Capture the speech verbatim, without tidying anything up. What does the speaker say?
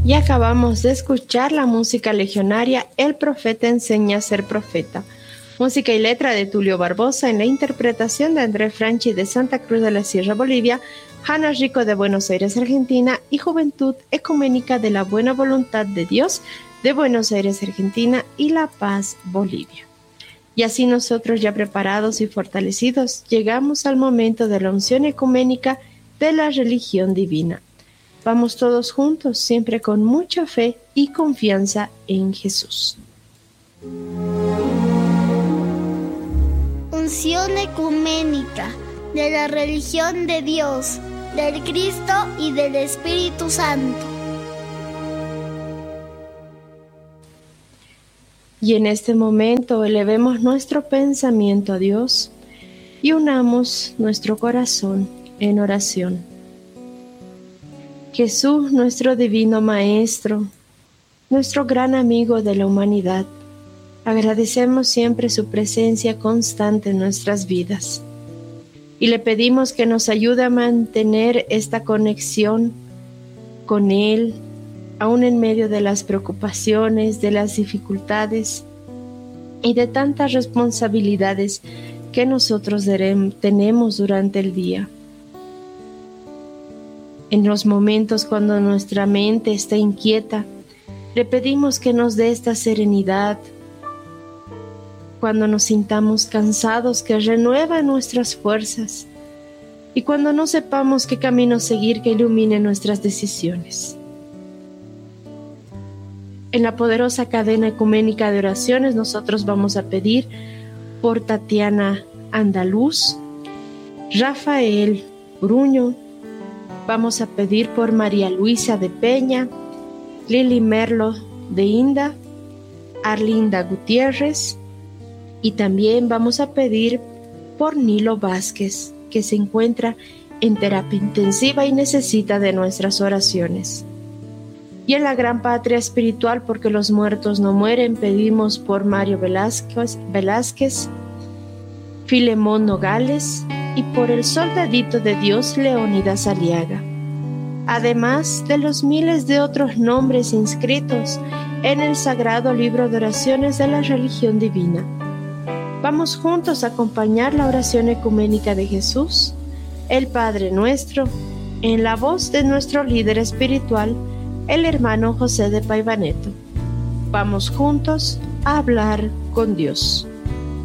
Y acabamos de escuchar la música legionaria El profeta enseña a ser profeta. Música y letra de Tulio Barbosa en la interpretación de André Franchi de Santa Cruz de la Sierra, Bolivia, Hanna Rico de Buenos Aires, Argentina y Juventud Ecuménica de la Buena Voluntad de Dios de Buenos Aires, Argentina y La Paz, Bolivia. Y así nosotros ya preparados y fortalecidos llegamos al momento de la unción ecuménica de la religión divina. Vamos todos juntos, siempre con mucha fe y confianza en Jesús. Unción ecuménica de la religión de Dios, del Cristo y del Espíritu Santo. Y en este momento elevemos nuestro pensamiento a Dios y unamos nuestro corazón en oración. Jesús, nuestro divino Maestro, nuestro gran amigo de la humanidad, agradecemos siempre su presencia constante en nuestras vidas y le pedimos que nos ayude a mantener esta conexión con Él, aún en medio de las preocupaciones, de las dificultades y de tantas responsabilidades que nosotros tenemos durante el día. En los momentos cuando nuestra mente está inquieta, le pedimos que nos dé esta serenidad. Cuando nos sintamos cansados, que renueva nuestras fuerzas. Y cuando no sepamos qué camino seguir, que ilumine nuestras decisiones. En la poderosa cadena ecuménica de oraciones, nosotros vamos a pedir por Tatiana Andaluz, Rafael Bruño. Vamos a pedir por María Luisa de Peña, Lili Merlo de Inda, Arlinda Gutiérrez y también vamos a pedir por Nilo Vázquez, que se encuentra en terapia intensiva y necesita de nuestras oraciones. Y en la gran patria espiritual, porque los muertos no mueren, pedimos por Mario Velázquez, Velázquez Filemón Nogales y por el soldadito de Dios Leónidas Aliaga, además de los miles de otros nombres inscritos en el sagrado libro de oraciones de la religión divina. Vamos juntos a acompañar la oración ecuménica de Jesús, el Padre Nuestro, en la voz de nuestro líder espiritual, el hermano José de Paivaneto. Vamos juntos a hablar con Dios.